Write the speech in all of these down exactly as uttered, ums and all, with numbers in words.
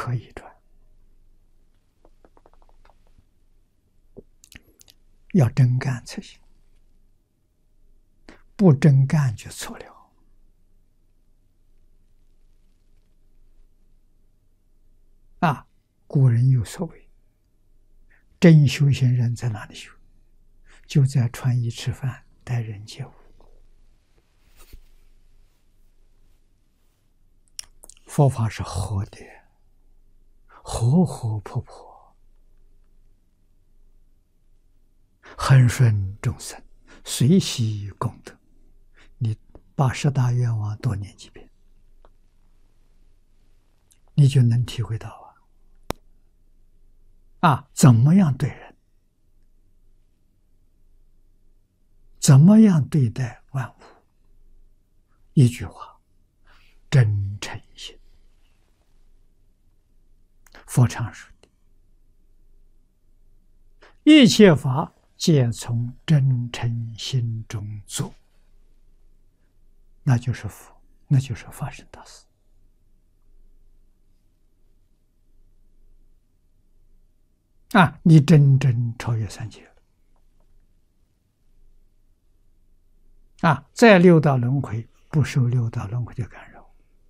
可以转，要真干才行，不真干就错了。啊，古人有所谓，真修行人在哪里修？就在穿衣吃饭、待人接物。佛法是活的，活活泼泼，恒顺众生，随喜功德。你把十大愿望多念几遍，你就能体会到啊，啊，怎么样对人，怎么样对待万物。一句话，真诚心。佛常说的，一切法皆从真诚心中做，那就是佛，那就是法身大士。啊，你真正超越三界了。啊，在六道轮回不受六道轮回的干扰。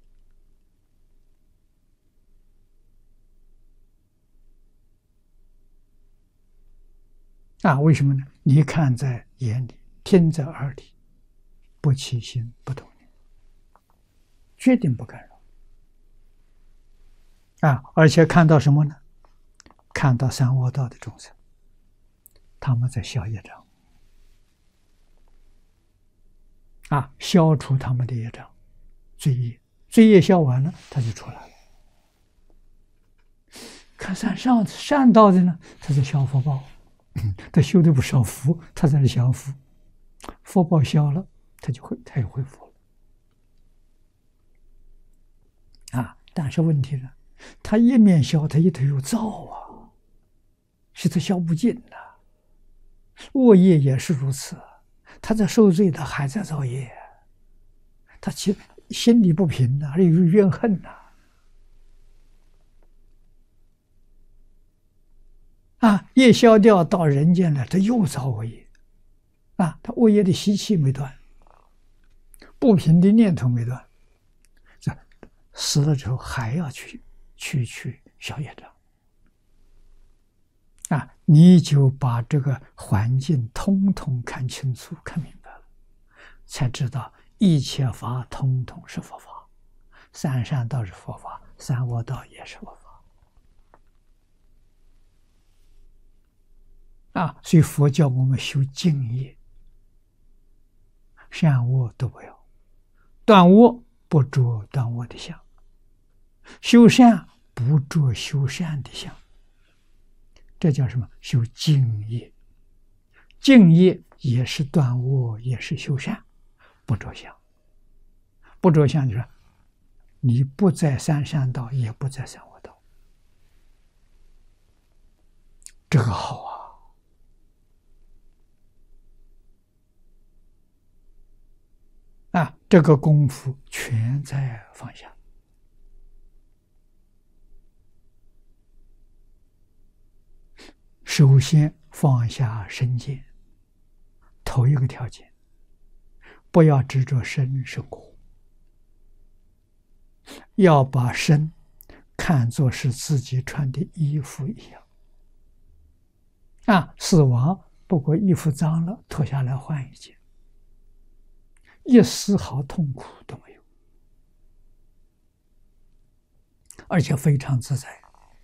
啊，为什么呢？你看在眼里，听在耳里，不起心不动念，决定不干扰。啊，而且看到什么呢？看到三恶道的众生，他们在消业障。啊，消除他们的业障，罪业，罪业消完了，他就出来了。看善上善道的呢，他在消福报。他修的不少福，他在这享福，福报消了，他就会他也恢复了。啊，但是问题呢，他一面消，他一头又造啊，是他消不尽的。恶业也是如此，他在受罪，他还在造业，他其心里不平呐，有怨恨呐。啊，业消掉到人间了，他又造恶业，啊，他恶业的习气没断，不平的念头没断，这死了之后还要去去去消业障。啊，你就把这个环境通通看清楚、看明白了，才知道一切法通通是佛法，三善道是佛法，三恶道也是佛法。啊，所以佛教我们修净业，善恶都不要，断恶不着断恶的相，修善不着修善的相，这叫什么？修净业。净业也是断恶，也是修善，不着相。不着相就是你不在三善道，也不在三恶道，这个好啊。啊，这个功夫全在放下。首先放下身见，头一个条件，不要执着身是苦，要把身看作是自己穿的衣服一样。啊，死亡不过衣服脏了，脱下来换一件。一丝毫痛苦都没有，而且非常自在。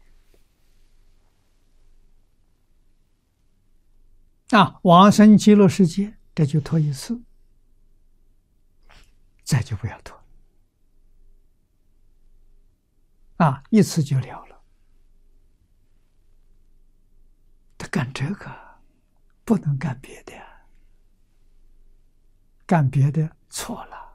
啊，往生极乐世界，这就脱一次，再就不要脱。啊，一次就了了。他干这个，不能干别的呀。干别的错了。